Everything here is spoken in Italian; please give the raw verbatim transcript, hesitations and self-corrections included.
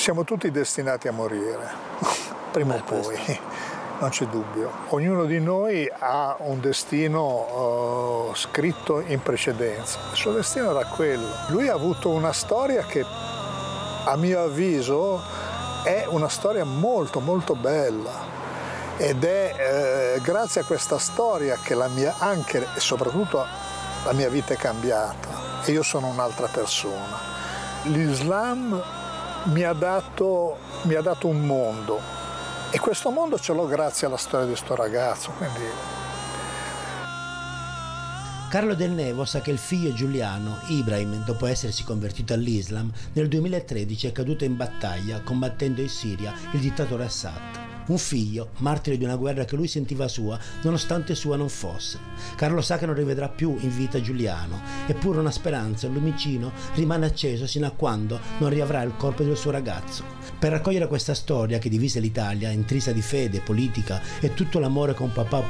Siamo tutti destinati a morire, prima o poi, non c'è dubbio. Ognuno di noi ha un destino uh, scritto in precedenza. Il suo destino era quello. Lui ha avuto una storia che, a mio avviso, è una storia molto molto bella. Ed è eh, grazie a questa storia che la mia, anche e soprattutto la mia vita è cambiata e io sono un'altra persona. L'Islam mi ha dato, mi ha dato un mondo e questo mondo ce l'ho grazie alla storia di sto ragazzo. Quindi... Carlo Del Nevo sa che il figlio Giuliano, Ibrahim, dopo essersi convertito all'Islam, nel duemilatredici è caduto in battaglia combattendo in Siria il dittatore Assad. Un figlio, martire di una guerra che lui sentiva sua, nonostante sua non fosse. Carlo sa che non rivedrà più in vita Giuliano, eppure una speranza, un lumicino, rimane acceso sino a quando non riavrà il corpo del suo ragazzo. Per raccogliere questa storia che divise l'Italia, intrisa di fede, politica e tutto l'amore che un papà